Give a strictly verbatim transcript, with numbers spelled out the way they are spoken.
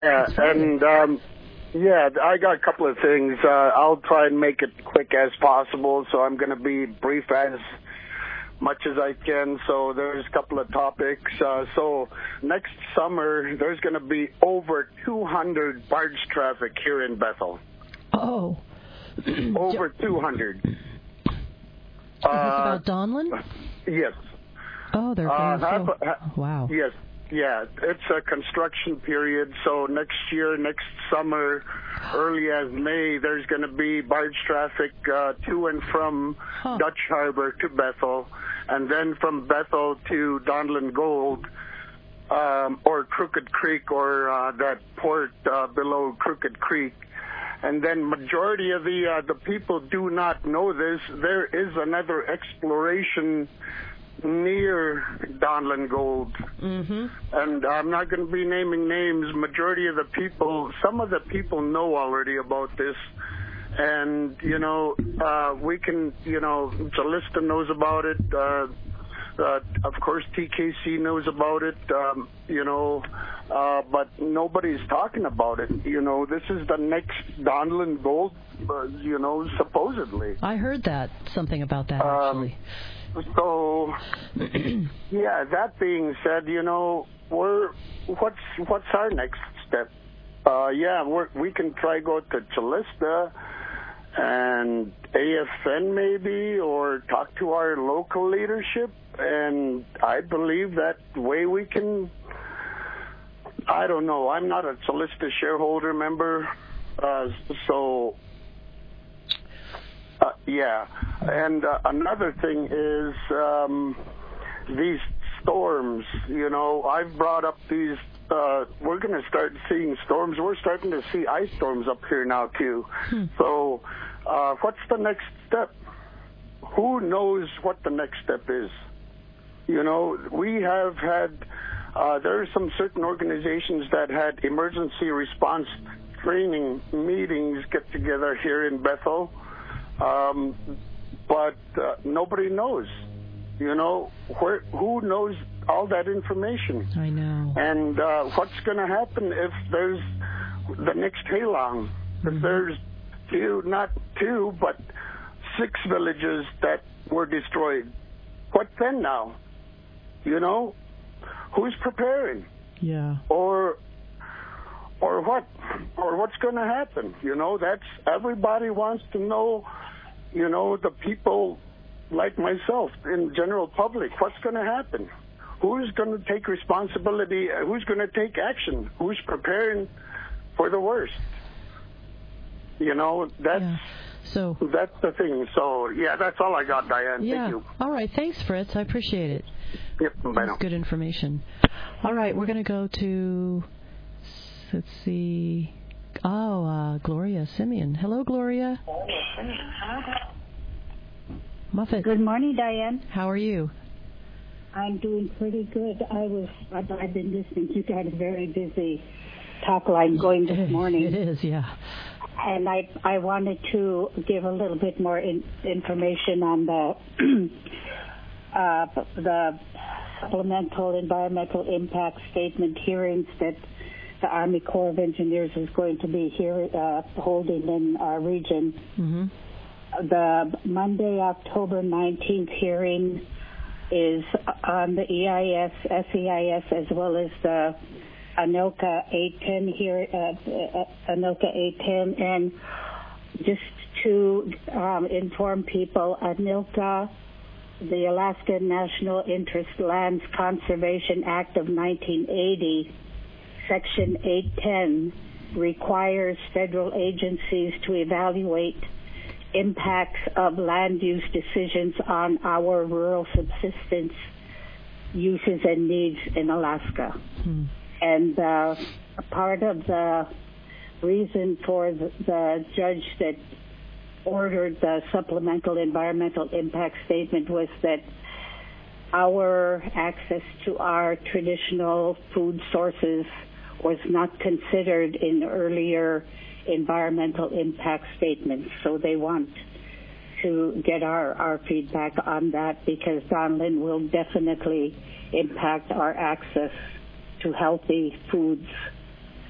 Yeah, and um, yeah, I got a couple of things. Uh, I'll try and make it quick as possible, so I'm going to be brief as much as I can. So there's a couple of topics. Uh, so next summer, there's going to be over two hundred barge traffic here in Bethel. Oh. Over two hundred. Is this about Donlin? Yes. Oh, they're uh, going half, so... ha- Wow. Yes. Yeah, it's a construction period, so next year, next summer, early as May, there's going to be barge traffic uh, to and from huh. Dutch Harbor to Bethel, and then from Bethel to Donlin Gold, um, or Crooked Creek, or uh, that port uh, below Crooked Creek. And then majority of the uh, the people do not know this. There is another exploration near Donlin Gold. Mm-hmm. And I'm not going to be naming names. Majority of the people, some of the people know already about this. And, you know, uh, we can, you know, Jalista knows about it. Uh, uh, of course, T K C knows about it, um, you know, uh, but nobody's talking about it. You know, this is the next Donlin Gold, uh, you know, supposedly. I heard that, something about that, actually. Um, So, yeah, that being said, you know, we're, what's what's our next step? Uh, yeah, we're, we can try go to Calista and A F N maybe, or talk to our local leadership, and I believe that way we can, I don't know, I'm not a Calista shareholder member, uh, so... Uh, yeah, and uh, another thing is um, these storms. You know, I've brought up these. Uh, we're going to start seeing storms. We're starting to see ice storms up here now too. Hmm. So, uh, what's the next step? Who knows what the next step is? You know, we have had. Uh, there are some certain organizations that had emergency response training meetings get together here in Bethel. Um, but uh, nobody knows, you know, where, who knows all that information? I know. And uh, what's going to happen if there's the next Halong? Mm-hmm. If there's two, not two, but six villages that were destroyed, what then now? You know, who's preparing? Yeah. Or... Or what? Or what's going to happen? You know, that's, everybody wants to know, you know, the people like myself in general public, what's going to happen? Who's going to take responsibility? Who's going to take action? Who's preparing for the worst? You know, that's, yeah. so, that's the thing. So, yeah, that's all I got, Diane. Yeah. Thank you. All right. Thanks, Fritz. I appreciate it. Yep. Bye now. That's good information. All right. We're going to go to... Let's see. Oh, uh, Gloria Simeon. Hello, Gloria. Muffet. Good morning, Diane. How are you? I'm doing pretty good. I was. I've, I've been listening. You got a very busy talk line going this morning. It is, yeah. And I I wanted to give a little bit more in, information on the uh, the supplemental environmental impact statement hearings that the Army Corps of Engineers is going to be here uh, holding in our region. Mm-hmm. The Monday, October nineteenth hearing is on the E I S, S E I S, as well as the ANILCA eight ten here, uh, ANILCA eight ten. And just to um, inform people, ANILCA, the Alaska National Interest Lands Conservation Act of nineteen eighty, Section eight ten requires federal agencies to evaluate impacts of land use decisions on our rural subsistence uses and needs in Alaska. Hmm. And uh, part of the reason for the, the judge that ordered the supplemental environmental impact statement was that our access to our traditional food sources was not considered in earlier environmental impact statements. So they want to get our, our feedback on that, because Donlin will definitely impact our access to healthy foods